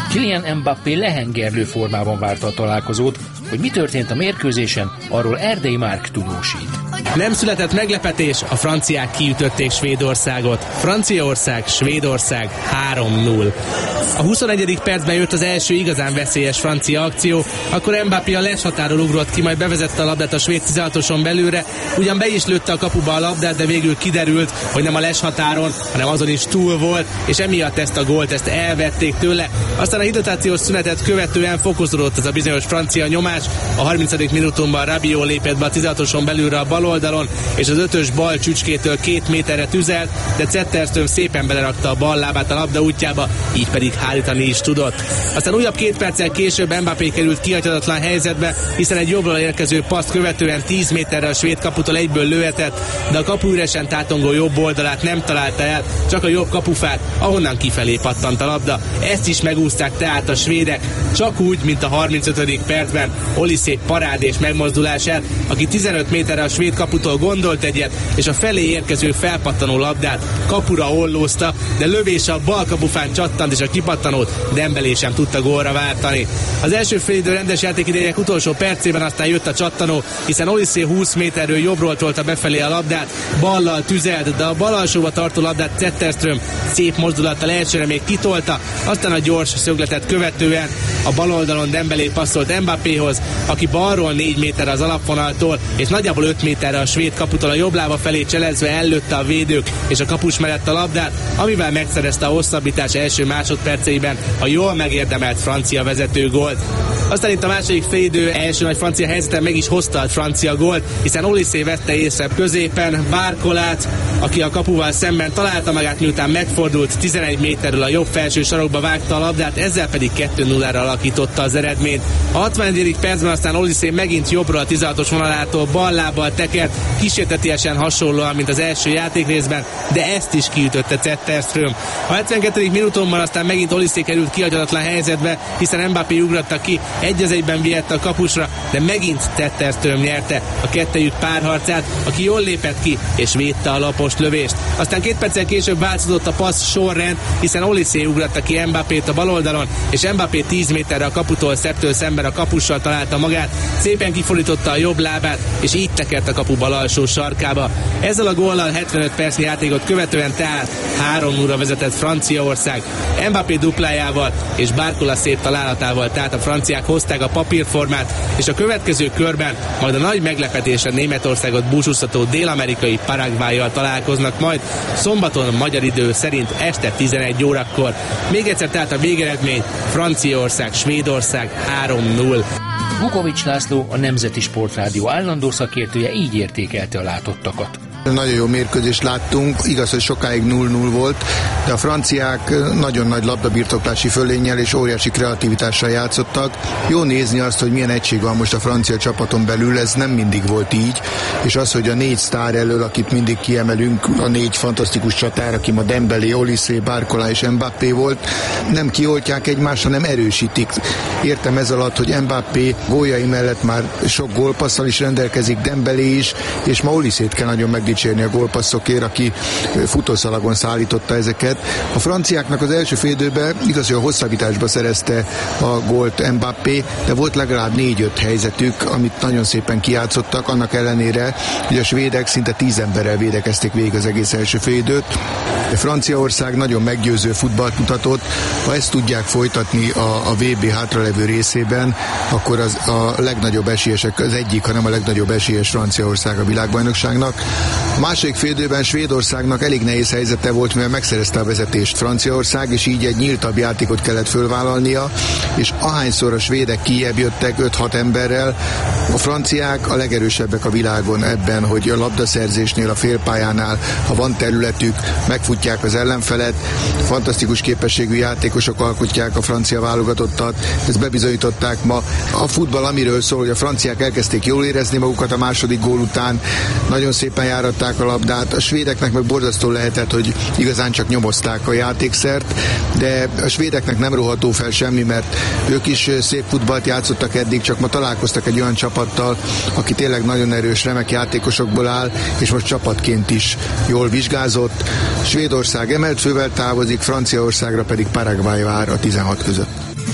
Kylian Mbappé lehengerlő formában várta a találkozót, hogy mi történt a mérkőzésen, arról Erdei Márk tudósít. Nem született meglepetés, a franciák kiütötték Svédországot. Franciaország, Svédország 3-0. A 21. percben jött az első igazán veszélyes francia akció, akkor Mbappé a leshatáról ugrott ki, majd bevezette a labdát a svéd 16-oson belőle, ugyan be is lőtte a kapuba a labdát, de végül kiderült, hogy nem a leshatáron, hanem azon is túl volt, és emiatt ezt a gólt elvették tőle. Aztán a hidratációs szünetet követően fokozódott ez a bizonyos francia nyomás. A 30. minutumban Rabiot lépett be a 16-oson belülre a bal oldalon, és az 5-ös bal csücskétől 2 méterre tüzelt, de Zetterström szépen belerakta a bal lábát a labda útjába, így pedig hárítani is tudott. Aztán újabb 2 perccel később Mbappé került kihagyhatatlan helyzetbe, hiszen egy jobbról érkező paszt követően 10 méterre a svéd kaputól egyből lőhetett, de a kapu üresen tátongó jobb oldalát nem találta el, csak a jobb kapufát, ahonnan kifelé pattant a labda. Ezt is megúszták tehát a svédek, csak úgy, mint a 35. percben Olise parádés megmozdulását, aki 15 méterre a svéd kaputól gondolt egyet, és a felé érkező felpattanó labdát kapura ollózta, de lövése a bal kapufán csattant, és a kipattanót Dembélé sem tudta gólra váltani. Az első félidő rendes játékidejének utolsó percében aztán jött a csattanó, hiszen Olise 20 méterről jobbról tolta befelé a labdát, ballal tüzelt, de a bal alsóba tartó labdát Zetterström szép mozdulattal elsőre még kitolta, aztán a gyors szögletet követően a bal oldalon Dembélé passzolt Mbappéhoz, aki balról 4 méterre az alapvonaltól, és nagyjából 5 méterre a svéd kaputól a jobb lába felé cselezve ellőtte a védők és a kapus mellett a labdát, amivel megszerezte a hosszabbítás első másodperceiben a jól megérdemelt francia vezető gólt. Aztán itt a második félidő első nagy francia helyzeten meg is hozta a francia gólt, hiszen Olise vette észre középen Barcolát, aki a kapuval szemben találta magát, miután megfordult 11 méterről a jobb felső sarokba vágta a labdát, ezzel pedig 2-0-ra alakította az eredményt. A 61. percben aztán Olise megint jobbra a 16-os vonalától bal lábbal tekert, kísértetiesen hasonlóan, mint az első játékrészben, de ezt is kiütötte Zetterström. A 72. minutumban aztán megint Olise került kihagyhatatlan helyzetbe, hiszen Mbappé ugratta ki, 1-1-ben vihette a kapusra, de megint Zetterström nyerte a kettejük párharcát, aki jól lépett ki és védte a lapos lövést. Aztán 2 perccel később változott a passz sorrend, hiszen Olise ugratta ki Mbappét a bal oldalon, és Mbappé 10 méterre a kaputól szettől szemben a kapussal találta magát, szépen kifordította a jobb lábát, és így tekert a kapu bal alsó sarkába. Ezzel a góllal 75 percnyi játékot követően tehát 3-0-ra vezetett Franciaország. Mbappé duplájával és Barcola szép találatával tehát a franciák hozták a papírformát, és a következő körben majd a nagy meglepetésre Németországot búcsúztató dél-amerikai Paraguayyal találkoznak majd szombaton magyar idő szerint este 11 órakor. Még egyszer tehát a végeredmény: Franciaország, Svédország 3-0. Vukovics László, a Nemzeti Sportrádió állandó szakértője így értékelte a látottakat. Nagyon jó mérkőzést láttunk, igaz, hogy sokáig 0-0 volt, de a franciák nagyon nagy labdabirtoklási fölénnyel és óriási kreativitással játszottak. Jó nézni azt, hogy milyen egység van most a francia csapaton belül, ez nem mindig volt így, és az, hogy a 4 sztár elől, akit mindig kiemelünk, a 4 fantasztikus csatár, aki ma Dembélé, Olise, Barcola és Mbappé volt, nem kioltják egymást, hanem erősítik. Értem ez alatt, hogy Mbappé góljai mellett már sok gólpasszal is rendelkezik, Dembélé is, és ma Olisét kell nagyon megdicsérni a gólpasszokért, aki futószalagon szállította ezeket. A franciáknak az első félidőben igaz, hogy a hosszabbításba szerezte a gólt Mbappé, de volt legalább 4-5 helyzetük, amit nagyon szépen kijátszottak, annak ellenére, hogy a svédek szinte 10 emberrel védekezték végig az egész első félidőt. Franciaország nagyon meggyőző futballt mutatott. Ha ezt tudják folytatni a VB hátralevő részében, akkor az a legnagyobb esélyesek, az egyik, hanem a legnagyobb esélyes Franciaország a világbajnokságnak. A második félidőben Svédországnak elég nehéz helyzete volt, mivel megszerezte a vezetést Franciaország, és így egy nyíltabb játékot kellett fölvállalnia, és ahányszor a svédek kijebb jöttek 5-6 emberrel, a franciák a legerősebbek a világon ebben, hogy a labdaszerzésnél, a félpályánál, ha van területük, megfutják az ellenfelet, fantasztikus képességű játékosok alkotják a francia válogatottat, ezt bebizonyították ma. A futball amiről szól, hogy a franciák elkezdték jól érezni magukat a második gól után, nagyon szépen járatták a labdát, a svédeknek meg borzasztó lehetett, hogy igazán csak nyomozták a játékszert, de a svédeknek nem rohadó fel semmi, mert ők is szép futballt játszottak eddig, csak ma találkoztak egy olyan csapattal, aki tényleg nagyon erős, remek játékosokból áll, és most csapatként is jól vizsgázott. Svédország emelt fővel távozik, Franciaországra pedig Paraguay vár a 16 között.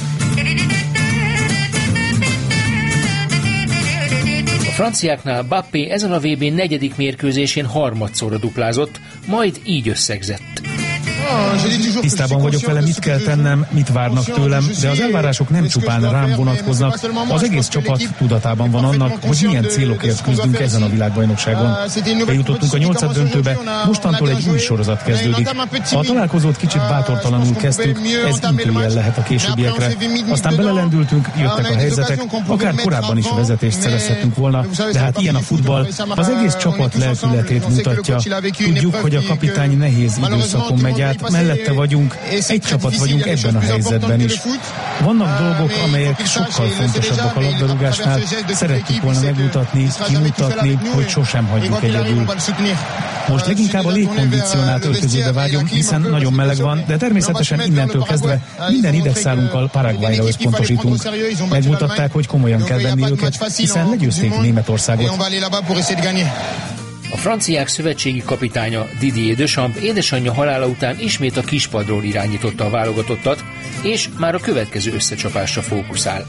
franciáknál Mbappé ezen a VB negyedik mérkőzésén harmadszorra duplázott, majd így összegzett. Tisztában vagyok vele, mit kell tennem, mit várnak tőlem, de az elvárások nem csupán rám vonatkoznak. Az egész csapat tudatában van annak, hogy milyen célokért küzdünk ezen a világbajnokságon. Bejutottunk a 8-döntőbe, mostantól egy új sorozat kezdődik. A találkozót kicsit bátortalanul kezdtük, ez intőjel lehet a későbbiekre. Aztán belelendültünk, jöttek a helyzetek, akár korábban is vezetést szerezhetünk volna, de hát ilyen a futball, az egész csapat lelkületét mutatja. Tudjuk, hogy a kapitány nehéz időszakon megy át, mellette vagyunk, egy csapat vagyunk ebben a helyzetben is. Vannak dolgok, amelyek sokkal fontosabbak a labdarúgásnál, szerettük volna megmutatni, kimutatni, hogy sosem hagyjuk egyedül. Most leginkább a légkondicionált öltözőbe vágyom, hiszen nagyon meleg van, de természetesen innentől kezdve minden idegszálunkkal Paraguayra összpontosítunk. Megmutatták, hogy komolyan kell venni őket, hiszen legyőzték Németországot. A franciák szövetségi kapitánya Didier Deschamps édesanyja halála után ismét a kispadról irányította a válogatottat, és már a következő összecsapásra fókuszál.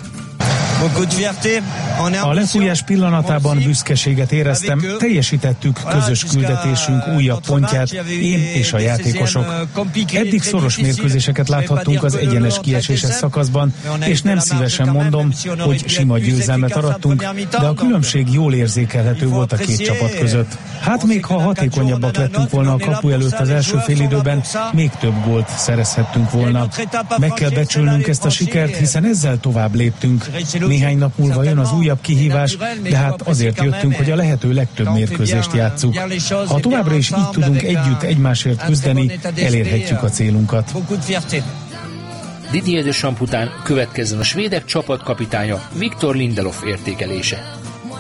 A lefújás pillanatában büszkeséget éreztem, teljesítettük közös küldetésünk újabb pontját, én és a játékosok. Eddig szoros mérkőzéseket láthattunk az egyenes kieséses szakaszban, és nem szívesen mondom, hogy sima győzelmet arattunk, de a különbség jól érzékelhető volt a két csapat között. Hát még ha hatékonyabbak lettünk volna a kapu előtt az első félidőben, még több gólt szerezhettünk volna. Meg kell becsülnünk ezt a sikert, hiszen ezzel tovább léptünk. Néhány nap múlva jön az újabb kihívás, de hát azért jöttünk, hogy a lehető legtöbb mérkőzést játsszuk. Ha továbbra is így tudunk együtt egymásért küzdeni, elérhetjük a célunkat. Didier Deschamps után következzen a svédek csapatkapitánya Victor Lindelof értékelése.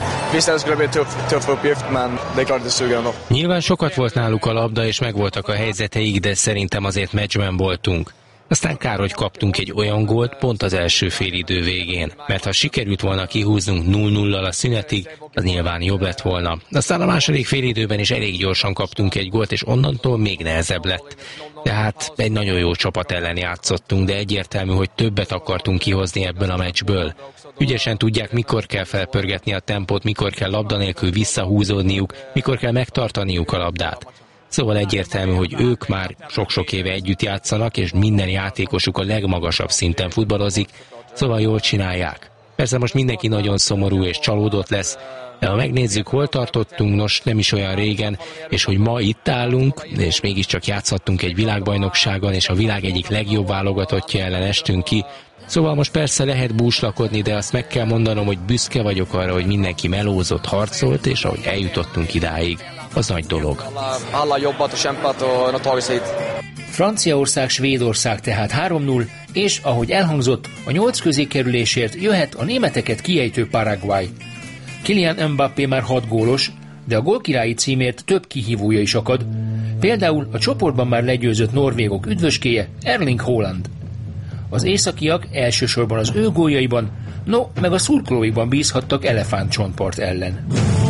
Nyilván sokat volt náluk a labda, és megvoltak a helyzeteik, de szerintem azért meccsben voltunk. Aztán kár, hogy kaptunk egy olyan gólt pont az első félidő végén, mert ha sikerült volna kihúznunk 0-0-al a szünetig, az nyilván jobb lett volna. Aztán a második félidőben is elég gyorsan kaptunk egy gólt, és onnantól még nehezebb lett. Tehát egy nagyon jó csapat ellen játszottunk, de egyértelmű, hogy többet akartunk kihozni ebből a meccsből. Ügyesen tudják, mikor kell felpörgetni a tempót, mikor kell labda nélkül visszahúzódniuk, mikor kell megtartaniuk a labdát. Szóval egyértelmű, hogy ők már sok-sok éve együtt játszanak, és minden játékosuk a legmagasabb szinten futballozik, szóval jól csinálják. Persze most mindenki nagyon szomorú és csalódott lesz, de ha megnézzük, hol tartottunk, nos nem is olyan régen, és hogy ma itt állunk, és mégiscsak játszhattunk egy világbajnokságon, és a világ egyik legjobb válogatottja ellen estünk ki. Szóval most persze lehet búslakodni, de azt meg kell mondanom, hogy büszke vagyok arra, hogy mindenki melózott, harcolt, és ahogy eljutottunk idáig, az nagy dolog. Franciaország, Svédország tehát 3-0, és ahogy elhangzott, a 8 közé kerülésért jöhet a németeket kiejtő Paraguay. Kylian Mbappé már 6 gólos, de a gólkirályi címért több kihívója is akad, például a csoportban már legyőzött norvégok üdvöskéje Erling Haaland. Az északiak elsősorban az ő góljaiban, meg a szurkolóikban bízhattak elefántcsontpart ellen.